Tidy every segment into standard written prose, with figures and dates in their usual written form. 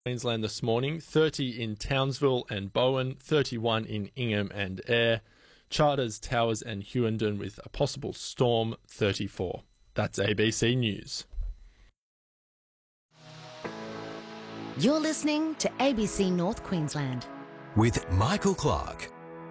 Queensland this morning, 30 in Townsville and Bowen, 31 in Ingham and Ayr, Charters, Towers and Hughenden with a possible storm, 34. That's ABC News. You're listening to ABC North Queensland. With Michael Clark.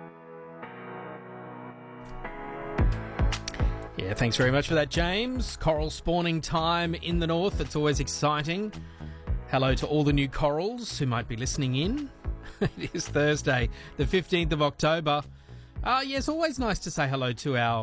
Yeah, thanks very much for that, James. Coral spawning time in the north. It's always exciting. Hello to all the new corals who might be listening in. It is Thursday, the 15th of October. It's always nice to say hello to our,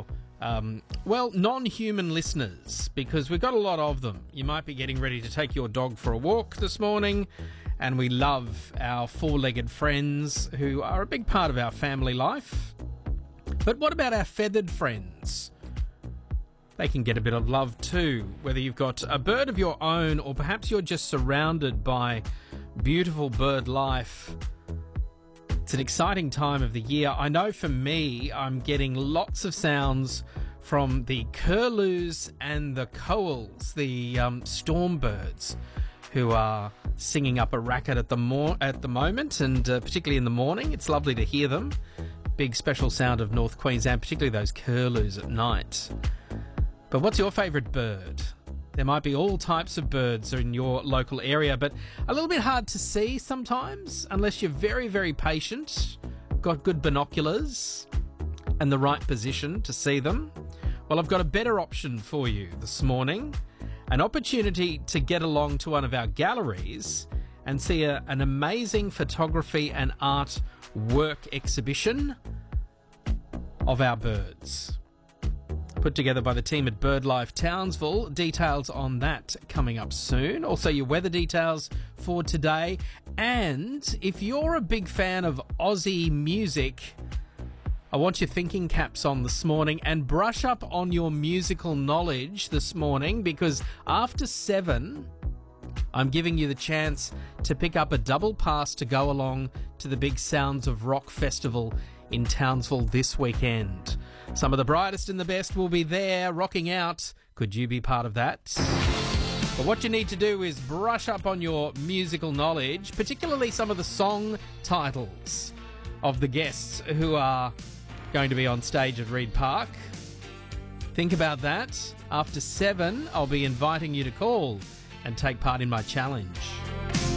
non-human listeners, because we've got a lot of them. You might be getting ready to take your dog for a walk this morning, and we love our four-legged friends who are a big part of our family life. But what about our feathered friends? They can get a bit of love too, whether you've got a bird of your own or perhaps you're just surrounded by beautiful bird life. It's an exciting time of the year. I know for me, I'm getting lots of sounds from the curlews and the coals, the storm birds, who are singing up a racket at the moment, and particularly in the morning. It's lovely to hear them. Big special sound of North Queensland, particularly those curlews at night. But what's your favourite bird? There might be all types of birds in your local area, but a little bit hard to see sometimes, unless you're very, very patient, got good binoculars and the right position to see them. Well, I've got a better option for you this morning, an opportunity to get along to one of our galleries and see an amazing photography and art work exhibition of our birds. Put together by the team at BirdLife Townsville. Details on that coming up soon. Also your weather details for today. And if you're a big fan of Aussie music, I want your thinking caps on this morning and brush up on your musical knowledge this morning, because after 7, I'm giving you the chance to pick up a double pass to go along to the big Sounds of Rock Festival in Townsville this weekend. Some of the brightest and the best will be there rocking out. Could you be part of that? But what you need to do is brush up on your musical knowledge, particularly some of the song titles of the guests who are going to be on stage at Reid Park. Think about that. After 7, I'll be inviting you to call and take part in my challenge.